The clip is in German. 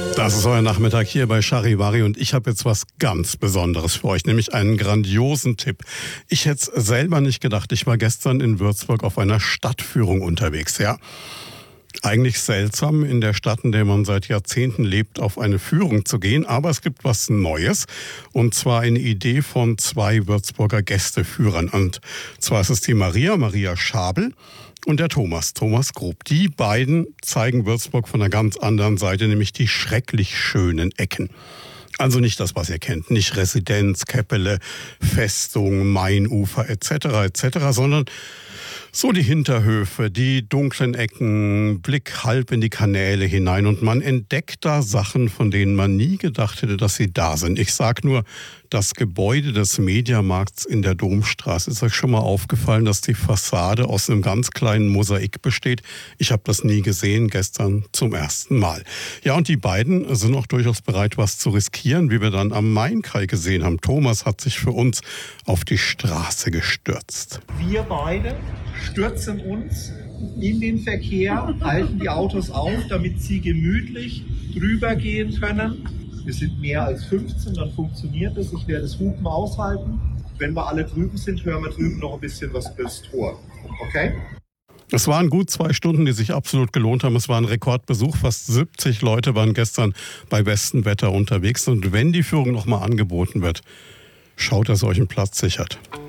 Das ist euer Nachmittag hier bei Charivari und ich habe jetzt was ganz Besonderes für euch, nämlich einen grandiosen Tipp. Ich hätte es selber nicht gedacht. Ich war gestern in Würzburg auf einer Stadtführung unterwegs, ja. Eigentlich seltsam, in der Stadt, in der man seit Jahrzehnten lebt, auf eine Führung zu gehen. Aber es gibt was Neues. Und zwar eine Idee von 2 Würzburger Gästeführern. Und zwar ist es die Maria Schabel und der Thomas Grob. Die beiden zeigen Würzburg von einer ganz anderen Seite, nämlich die schrecklich schönen Ecken. Also nicht das, was ihr kennt, nicht Residenz, Käppele, Festung, Mainufer etc., sondern so die Hinterhöfe, die dunklen Ecken, Blick halb in die Kanäle hinein und man entdeckt da Sachen, von denen man nie gedacht hätte, dass sie da sind. Ich sag nur, das Gebäude des Mediamarkts in der Domstraße. Ist euch schon mal aufgefallen, dass die Fassade aus einem ganz kleinen Mosaik besteht? Ich habe das nie gesehen, gestern zum ersten Mal. Ja, und die beiden sind auch durchaus bereit, was zu riskieren, wie wir dann am Mainkai gesehen haben. Thomas hat sich für uns auf die Straße gestürzt. Wir beide stürzen uns in den Verkehr, halten die Autos auf, damit sie gemütlich drüber gehen können. Wir sind mehr als 15, dann funktioniert es. Ich werde das Hupen aushalten. Wenn wir alle drüben sind, hören wir drüben noch ein bisschen was fürs Tor. Okay? Es waren gut 2 Stunden, die sich absolut gelohnt haben. Es war ein Rekordbesuch. Fast 70 Leute waren gestern bei bestem Wetter unterwegs. Und wenn die Führung nochmal angeboten wird, schaut, dass ihr euch einen Platz sichert.